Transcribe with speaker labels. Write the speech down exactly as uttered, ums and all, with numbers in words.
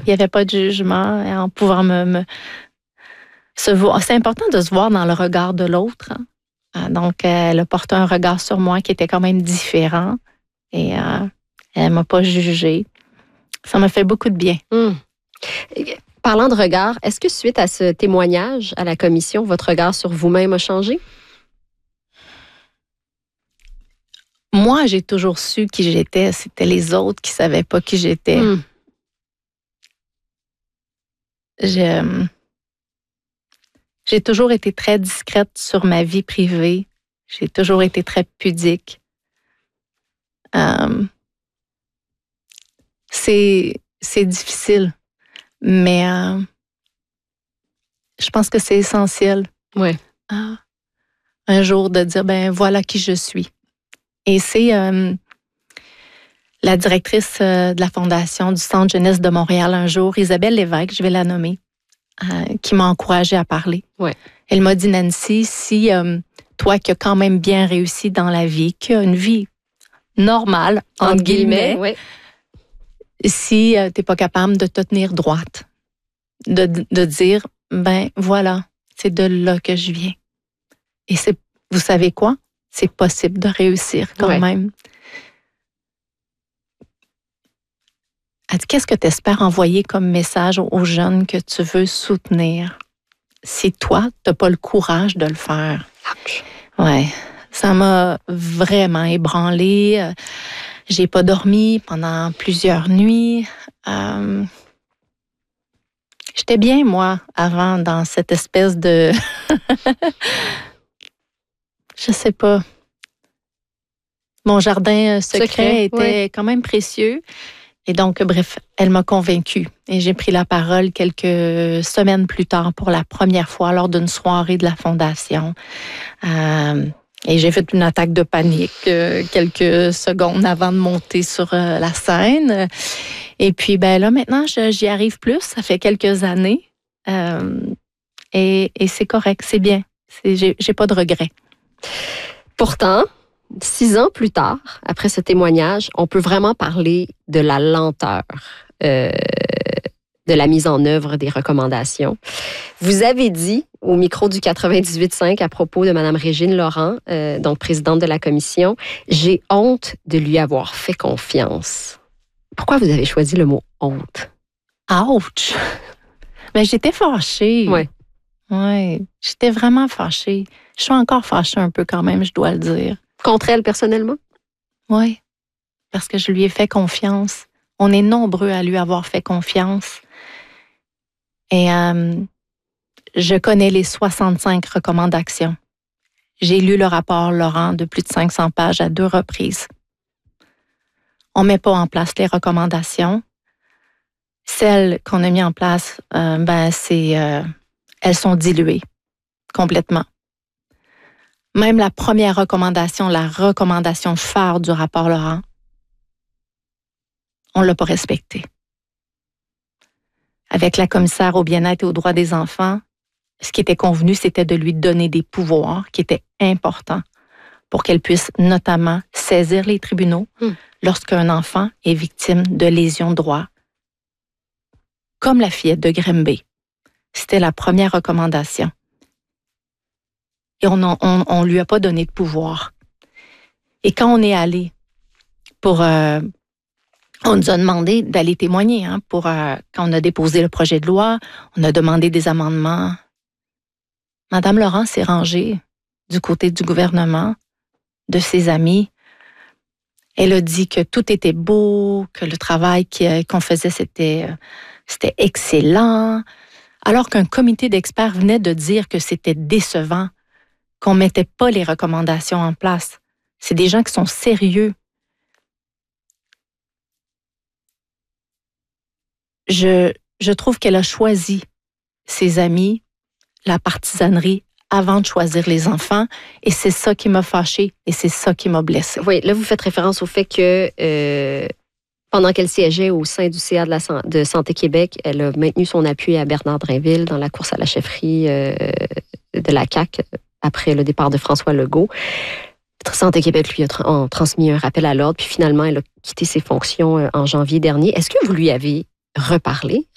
Speaker 1: Il n'y avait pas de jugement en pouvant me, me se voir. C'est important de se voir dans le regard de l'autre. Hein. Donc, elle a porté un regard sur moi qui était quand même différent et euh, elle ne m'a pas jugée. Ça m'a fait beaucoup de bien.
Speaker 2: Mmh. Parlant de regard, est-ce que suite à ce témoignage à la commission, votre regard sur vous-même a changé?
Speaker 1: Moi, j'ai toujours su qui j'étais. C'était les autres qui ne savaient pas qui j'étais.
Speaker 2: Mmh.
Speaker 1: Je, j'ai toujours été très discrète sur ma vie privée. J'ai toujours été très pudique. Euh, c'est, c'est difficile, mais euh, je pense que c'est essentiel.
Speaker 2: Ouais.
Speaker 1: Euh, un jour de dire, ben voilà qui je suis. Et c'est euh, la directrice euh, de la Fondation du Centre Jeunesse de Montréal un jour, Isabelle Lévesque, je vais la nommer, euh, qui m'a encouragée à parler.
Speaker 2: Ouais.
Speaker 1: Elle m'a dit, Nancy, si euh, toi qui as quand même bien réussi dans la vie, qui a une vie normale, entre, entre guillemets,
Speaker 2: guillemets ouais.
Speaker 1: si euh, tu n'es pas capable de te tenir droite, de, de dire, ben voilà, c'est de là que je viens. Et c'est, vous savez quoi? C'est possible de réussir quand ouais. même. Elle dit, qu'est-ce que tu espères envoyer comme message aux jeunes que tu veux soutenir si toi, tu n'as pas le courage de le faire? Ouais, ça m'a vraiment ébranlée. J'ai pas dormi pendant plusieurs nuits. Euh, j'étais bien, moi, avant, dans cette espèce de... Je sais pas. Mon jardin secret, secret était ouais. quand même précieux. Et donc, bref, elle m'a convaincue. Et j'ai pris la parole quelques semaines plus tard pour la première fois lors d'une soirée de la Fondation. Euh, et j'ai fait une attaque de panique euh, quelques secondes avant de monter sur euh, la scène. Et puis, ben là, maintenant, je, j'y arrive plus. Ça fait quelques années. Euh, et, et c'est correct, c'est bien. C'est, j'ai, j'ai pas de regrets.
Speaker 2: Pourtant, six ans plus tard, après ce témoignage, on peut vraiment parler de la lenteur euh, de la mise en œuvre des recommandations. Vous avez dit au micro du quatre-vingt-dix-huit cinq à propos de Mme Régine Laurent, euh, donc présidente de la commission, « J'ai honte de lui avoir fait confiance ». Pourquoi vous avez choisi le mot « honte » ?
Speaker 1: Ouch! Mais j'étais fâchée.
Speaker 2: Oui.
Speaker 1: Oui, j'étais vraiment fâchée. Je suis encore fâchée un peu quand même, je dois le dire.
Speaker 2: Contre elle, personnellement?
Speaker 1: Oui, parce que je lui ai fait confiance. On est nombreux à lui avoir fait confiance. Et euh, je connais les soixante-cinq recommandations. J'ai lu le rapport Laurent de plus de cinq cents pages à deux reprises. On ne met pas en place les recommandations. Celles qu'on a mises en place, euh, ben, c'est, euh, elles sont diluées complètement. Même la première recommandation, la recommandation phare du rapport Laurent, on ne l'a pas respectée. Avec la commissaire au bien-être et aux droits des enfants, ce qui était convenu, c'était de lui donner des pouvoirs qui étaient importants pour qu'elle puisse notamment saisir les tribunaux mmh. lorsqu'un enfant est victime de lésions de droit, comme la fillette de Grimby. C'était la première recommandation. Et on ne lui a pas donné de pouvoir. Et quand on est allé pour... Euh, on nous a demandé d'aller témoigner. Hein, pour, euh, quand on a déposé le projet de loi, on a demandé des amendements. Madame Laurent s'est rangée du côté du gouvernement, de ses amis. Elle a dit que tout était beau, que le travail qu'on faisait, c'était, c'était excellent. Alors qu'un comité d'experts venait de dire que c'était décevant, qu'on ne mettait pas les recommandations en place. C'est des gens qui sont sérieux. Je, je trouve qu'elle a choisi ses amis, la partisanerie, avant de choisir les enfants. Et c'est ça qui m'a fâchée et c'est ça qui m'a blessée.
Speaker 2: Oui, là, vous faites référence au fait que euh, pendant qu'elle siégeait au sein du C A de, la, de Santé Québec, elle a maintenu son appui à Bernard Drinville dans la course à la chefferie euh, de la C A Q après le départ de François Legault. Santé Québec lui a tra- transmis un rappel à l'ordre, puis finalement, elle a quitté ses fonctions en janvier dernier. Est-ce que vous lui avez reparlé